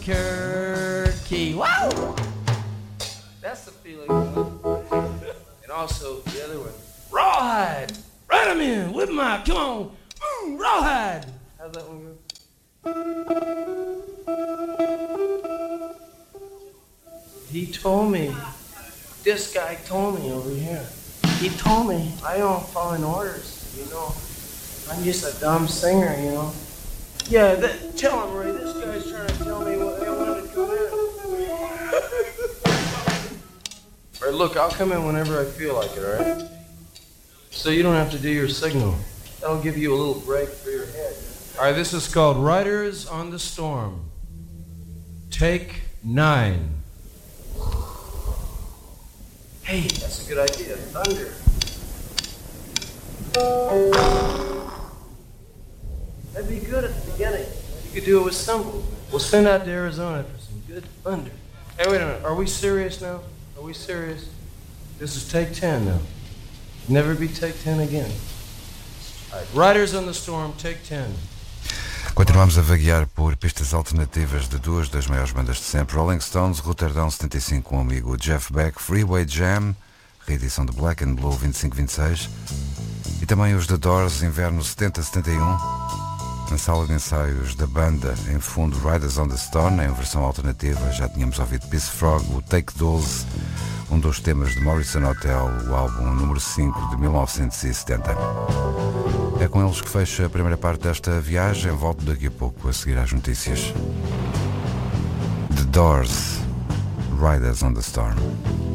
Key. Wow! That's the feeling. And also the other one. Rawhide! Right 'em in! Whip 'em out! Come on! Rawhide! How's that one go? He told me. This guy told me over here. He told me I don't follow orders, you know. I'm just a dumb singer, you know. Yeah, tell him, Ray, this guy's trying to tell me what they wanted to come in. All right, look, I'll come in whenever I feel like it, all right? So you don't have to do your signal. That'll give you a little break for your head. All right, this is called Riders on the Storm. Take 9. Hey, that's a good idea. Thunder. That'd be good at the beginning. You could do it with cymbals. We'll send out to Arizona for some good thunder. Hey, wait a minute. Are we serious now? Are we serious? This is take 10 now. Never be take 10 again. All right, Riders on the Storm, take 10. Continuamos a vaguear por pistas alternativas de duas das maiores bandas de sempre, Rolling Stones, Rotterdam 75, com o amigo Jeff Beck, Freeway Jam, reedição de Black and Blue 25-26, e também os The Doors, Inverno 70-71, na sala de ensaios da banda, em fundo Riders on the Storm, em versão alternativa. Já tínhamos ouvido Peace Frog, o Take 12, um dos temas de Morrison Hotel, o álbum número 5 de 1970. É com eles que fecha a primeira parte desta viagem. Volto daqui a pouco a seguir às notícias. The Doors, Riders on the Storm.